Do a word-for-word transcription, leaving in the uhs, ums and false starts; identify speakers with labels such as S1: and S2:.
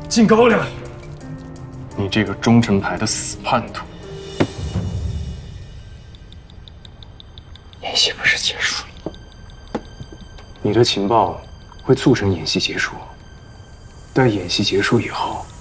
S1: 进高粱，你这个忠臣派的死叛徒！
S2: 演习不是结束了？你的情报会促成演习结束，但演习结束以后。